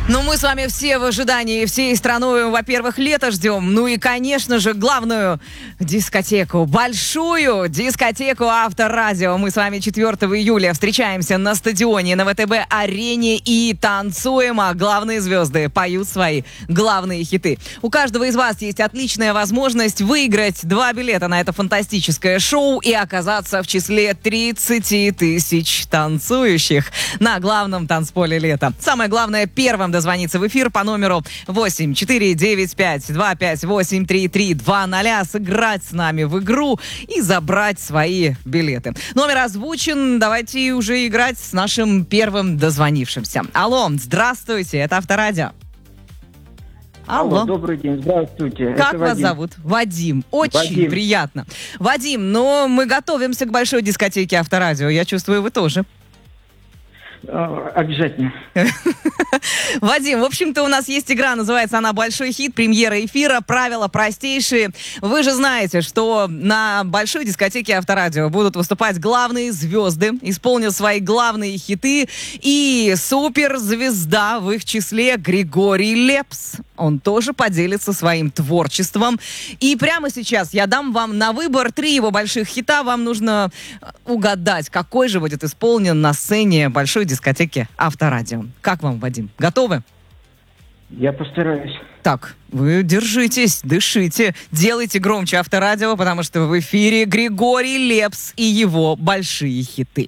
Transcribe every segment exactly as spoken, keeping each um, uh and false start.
Ну, мы с вами все в ожидании, всей страной, во-первых, лето ждем. Ну и, конечно же, главную дискотеку, большую дискотеку Авторадио. Мы с вами четвёртого июля встречаемся на стадионе на ВТБ-арене и танцуем, а главные звезды поют свои главные хиты. У каждого из вас есть отличная возможность выиграть два билета на это фантастическое шоу и оказаться в числе тридцати тысяч танцующих на главном танцполе лета. Самое главное, первым дозвониться в эфир по номеру восемь четыре девять пять два пять восемь три три два ноль, сыграть с нами в игру и забрать свои билеты. Номер озвучен, давайте уже играть с нашим первым дозвонившимся. Алло, здравствуйте, это Авторадио. Алло. Алло, добрый день, здравствуйте. Как Это вас Вадим. зовут? Вадим. Очень Вадим. приятно. Вадим, но мы готовимся к большой дискотеке Авторадио. Я чувствую, вы тоже. А, Обязательно. Вадим, в общем-то, у нас есть игра, называется она «Большой хит», премьера эфира, правила простейшие. Вы же знаете, что на большой дискотеке Авторадио будут выступать главные звезды, исполнят свои главные хиты, и суперзвезда в их числе Григорий Лепс. Он тоже поделится своим творчеством. И прямо сейчас я дам вам на выбор три его больших хита. Вам нужно угадать, какой же будет исполнен на сцене большой дискотеки Авторадио. Как вам, Вадим? Готовы? Я постараюсь. Так, вы держитесь, дышите, делайте громче Авторадио, потому что в эфире Григорий Лепс и его большие хиты.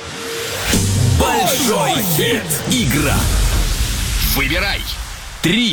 Большой хит. Игра. Выбирай. Три